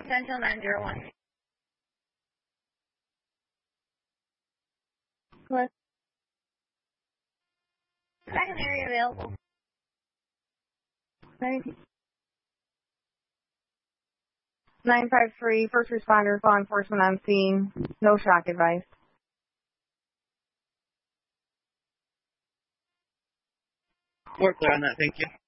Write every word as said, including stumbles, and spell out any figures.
Central nine zero one. What? Second area available. Thank you. nine five three, first responders, law enforcement on scene. No shock advice. We're clear on that, thank you.